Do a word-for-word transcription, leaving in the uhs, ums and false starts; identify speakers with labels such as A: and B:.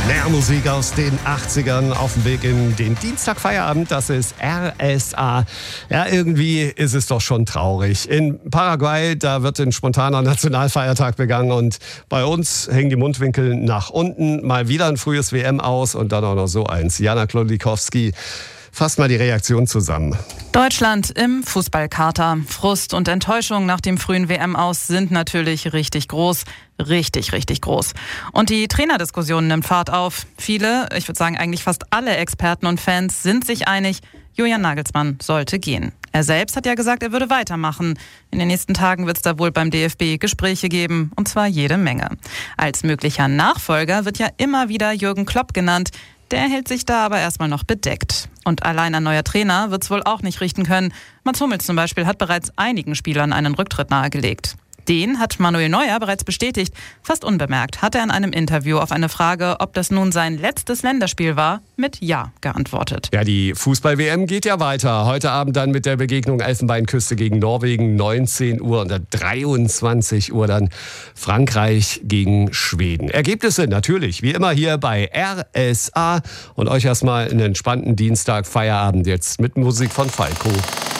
A: Mehr Musik aus den achtzigern auf dem Weg in den Dienstagfeierabend. Das ist R S A. Ja, irgendwie ist es doch schon traurig. In Paraguay, da wird ein spontaner Nationalfeiertag begangen und bei uns hängen die Mundwinkel nach unten. Mal wieder ein frühes W M aus und dann auch noch so eins. Jana Klolikowski, fasst mal die Reaktion zusammen.
B: Deutschland im Fußballkater. Frust und Enttäuschung nach dem frühen W M-Aus sind natürlich richtig groß. Richtig, richtig groß. Und die Trainerdiskussion nimmt Fahrt auf. Viele, ich würde sagen eigentlich fast alle Experten und Fans sind sich einig, Julian Nagelsmann sollte gehen. Er selbst hat ja gesagt, er würde weitermachen. In den nächsten Tagen wird es da wohl beim D F B Gespräche geben, und zwar jede Menge. Als möglicher Nachfolger wird ja immer wieder Jürgen Klopp genannt. Der hält sich da aber erstmal noch bedeckt. Und allein ein neuer Trainer wird es wohl auch nicht richten können. Mats Hummels zum Beispiel hat bereits einigen Spielern einen Rücktritt nahegelegt. Den hat Manuel Neuer bereits bestätigt. Fast unbemerkt hat er in einem Interview auf eine Frage, ob das nun sein letztes Länderspiel war, mit Ja geantwortet.
A: Ja, die Fußball-W M geht ja weiter. Heute Abend dann mit der Begegnung Elfenbeinküste gegen Norwegen, neunzehn Uhr und dreiundzwanzig Uhr dann Frankreich gegen Schweden. Ergebnisse natürlich, wie immer hier bei R S A. Und euch erstmal einen entspannten Dienstag, Feierabend jetzt mit Musik von Falco.